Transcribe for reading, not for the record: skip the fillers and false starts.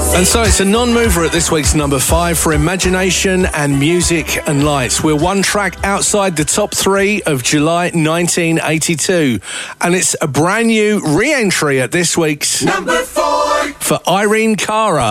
And so it's a non-mover at this week's number 5 for Imagination and Music and Lights. We're one track outside the top 3 of July 1982. And it's a brand new re-entry at this week's number 4 for Irene Cara.